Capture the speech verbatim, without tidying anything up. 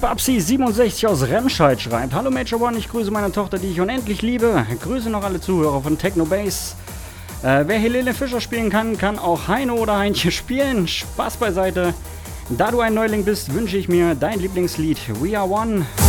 Babsi siebenundsechzig aus Remscheid schreibt: Hallo Major One, ich grüße meine Tochter, die ich unendlich liebe. Grüße noch alle Zuhörer von Techno Bass. Äh, wer Helene Fischer spielen kann, kann auch Heino oder Heinche spielen. Spaß beiseite. Da du ein Neuling bist, wünsche ich mir dein Lieblingslied We Are One.